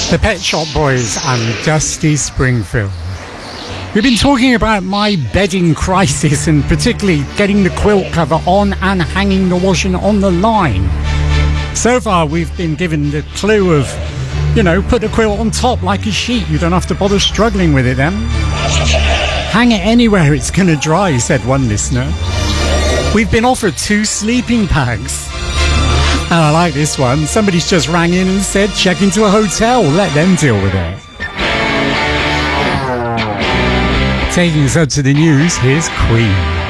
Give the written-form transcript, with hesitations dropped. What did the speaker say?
The Pet Shop Boys and Dusty Springfield. We've been talking about my bedding crisis and particularly getting the quilt cover on and hanging the washing on the line. So far we've been given the clue of, put the quilt on top like a sheet. You don't have to bother struggling with it then. Hang it anywhere, it's going to dry, said one listener. We've been offered 2 sleeping bags. And I like this one. Somebody's just rang in and said, check into a hotel. Let them deal with it. Taking us up to the news, here's Queen.